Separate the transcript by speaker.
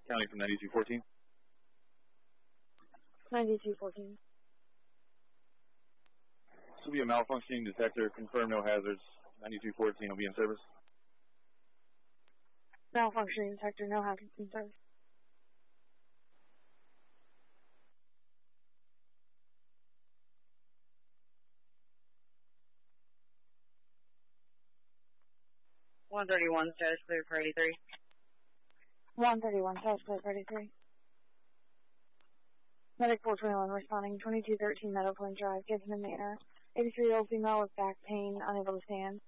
Speaker 1: County from 9214.
Speaker 2: 9214.
Speaker 1: This will be a malfunctioning detector. Confirm no hazards. 9214 will be in service.
Speaker 2: Malfunctioning detector, no hazards in service.
Speaker 3: (131) status clear for 83.
Speaker 2: 131 status clear for 83. Medic 421 responding 2213 Meadow Point Drive, Gibson and Manor. 83-year-old female with back pain, unable to stand.